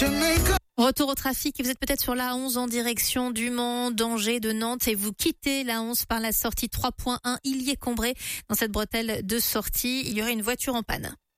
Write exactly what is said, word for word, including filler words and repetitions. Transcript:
Retour au trafic, vous êtes peut-être sur l'A onze en direction du Mans, d'Angers, de Nantes et vous quittez l'A onze par la sortie trois point un Illier-Combré. Dans cette bretelle de sortie, il y aurait une voiture en panne.